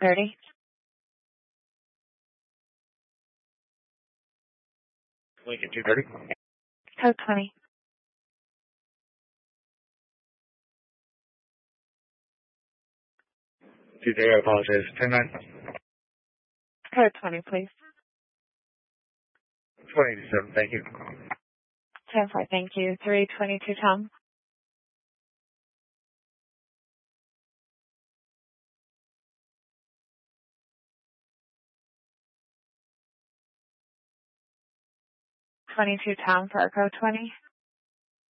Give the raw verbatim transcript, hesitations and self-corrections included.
thirty. Lincoln two thirty. Code twenty. two thirty, I apologize. ten nine. Code twenty, please. twenty eighty-seven, thank you. ten four, thank you. three twenty-two, Tom. twenty-two, Tom, for our code twenty.